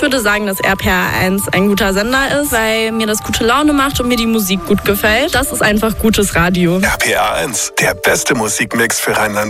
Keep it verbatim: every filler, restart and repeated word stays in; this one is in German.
Ich würde sagen, dass R P R eins ein guter Sender ist, weil mir das gute Laune macht und mir die Musik gut gefällt. Das ist einfach gutes Radio. R P R eins, der beste Musikmix für Rheinland.